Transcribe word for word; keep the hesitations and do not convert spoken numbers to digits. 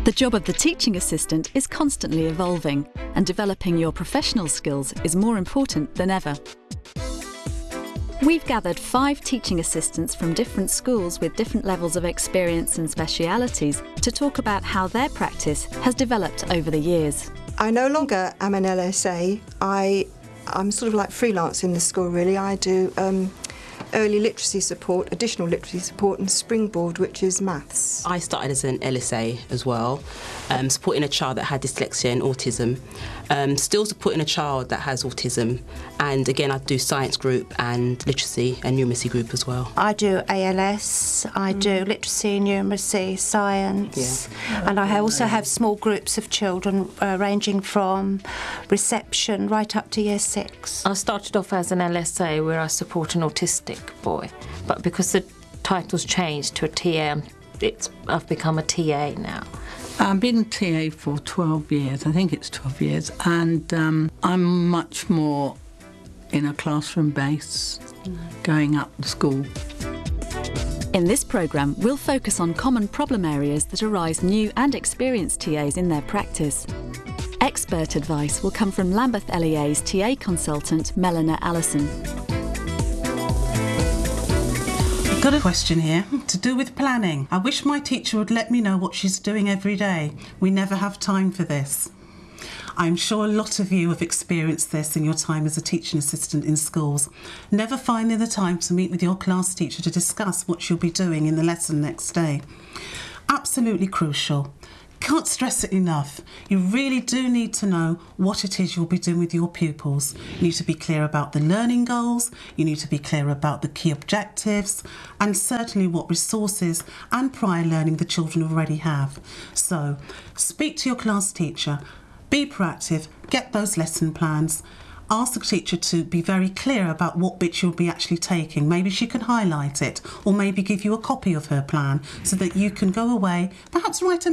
The job of the teaching assistant is constantly evolving, and developing your professional skills is more important than ever. We've gathered five teaching assistants from different schools with different levels of experience and specialities to talk about how their practice has developed over the years. I no longer am an L S A. I, I'm sort of like freelance in the school, really. I do um, early literacy support, additional literacy support, and Springboard, which is maths. I started as an L S A as well, um, supporting a child that had dyslexia and autism. Um, still supporting a child that has autism, and again I do science group and literacy and numeracy group as well. I do A L S, I mm. do literacy, numeracy, science, yeah. and I also have small groups of children uh, ranging from reception right up to year six. I started off as an L S A where I support an autistic boy, but because the title's changed to a T A, it's, I've become a T A now. I've been a T A for twelve years, I think it's twelve years, and um, I'm much more in a classroom base, going up the school. In this programme, we'll focus on common problem areas that arise new and experienced T As in their practice. Expert advice will come from Lambeth L E A's T A consultant, Melina Allison. Got a question here to do with planning. I wish my teacher would let me know what she's doing every day. We never have time for this. I'm sure a lot of you have experienced this in your time as a teaching assistant in schools. Never finding the time to meet with your class teacher to discuss what you'll be doing in the lesson next day. Absolutely crucial. Can't stress it enough. You really do need to know what it is you'll be doing with your pupils. You need to be clear about the learning goals, you need to be clear about the key objectives, and certainly what resources and prior learning the children already have. So, speak to your class teacher, be proactive, get those lesson plans, ask the teacher to be very clear about what bits you'll be actually taking. Maybe she can highlight it, or maybe give you a copy of her plan so that you can go away, perhaps write a